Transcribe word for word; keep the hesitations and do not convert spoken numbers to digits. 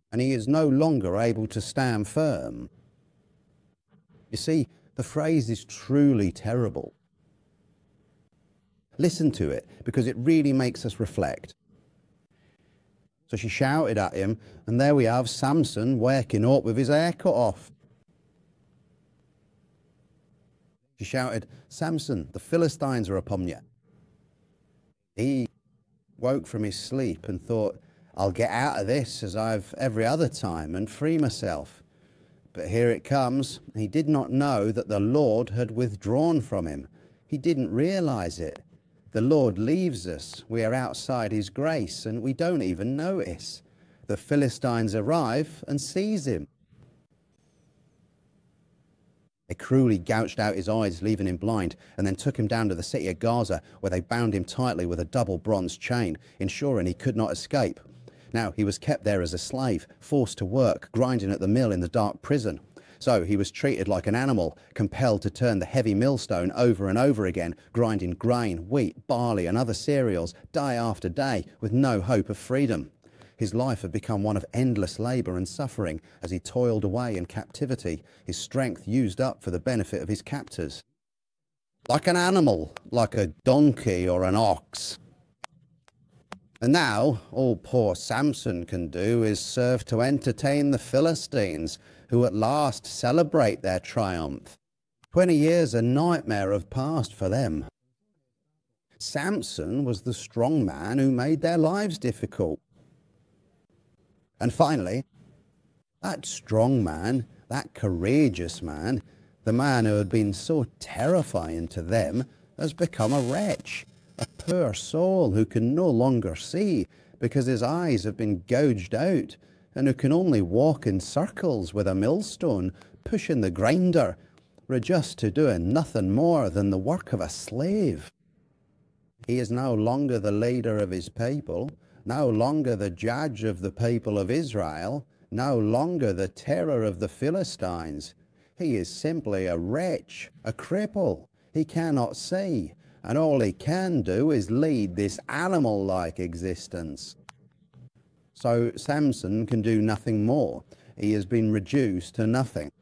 and he is no longer able to stand firm. You see, the phrase is truly terrible. Listen to it, because it really makes us reflect. So she shouted at him, and there we have Samson waking up with his hair cut off. She shouted, "Samson, the Philistines are upon you." He woke from his sleep and thought, "I'll get out of this as I've every other time and free myself." But here it comes. He did not know that the Lord had withdrawn from him. He didn't realize it. The Lord leaves us. We are outside his grace and we don't even notice. The Philistines arrive and seize him. They cruelly gouged out his eyes, leaving him blind, and then took him down to the city of Gaza, where they bound him tightly with a double bronze chain, ensuring he could not escape. Now he was kept there as a slave, forced to work, grinding at the mill in the dark prison. So he was treated like an animal, compelled to turn the heavy millstone over and over again, grinding grain, wheat, barley and other cereals day after day, with no hope of freedom. His life had become one of endless labour and suffering as he toiled away in captivity, his strength used up for the benefit of his captors. Like an animal, like a donkey or an ox. And now all poor Samson can do is serve to entertain the Philistines, who at last celebrate their triumph. Twenty years a nightmare have passed for them. Samson was the strong man who made their lives difficult. And finally, that strong man, that courageous man, the man who had been so terrifying to them, has become a wretch, a poor soul who can no longer see because his eyes have been gouged out, and who can only walk in circles with a millstone, pushing the grinder, reduced to doing nothing more than the work of a slave. He is no longer the leader of his people, no longer the judge of the people of Israel, no longer the terror of the Philistines. He is simply a wretch, a cripple. He cannot see, and all he can do is lead this animal-like existence. So Samson can do nothing more. He has been reduced to nothing.